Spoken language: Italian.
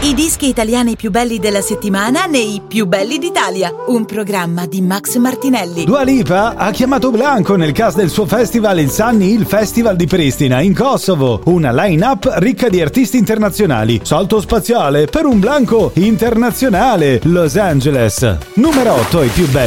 I dischi italiani più belli della settimana nei Più belli d'Italia, un programma di Max Martinelli. Dua Lipa ha chiamato Blanco nel cast del suo festival, il Sunny Hill Festival di Pristina, in Kosovo. Una line-up ricca di artisti internazionali. Salto spaziale per un Blanco internazionale. Los Angeles. Numero 8, i più belli.